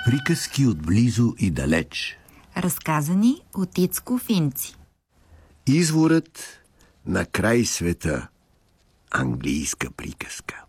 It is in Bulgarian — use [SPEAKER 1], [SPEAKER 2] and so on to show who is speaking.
[SPEAKER 1] Приказки от близо и далеч.
[SPEAKER 2] Разказани от Ицко Финци.
[SPEAKER 1] Изворът на край света. Английска приказка.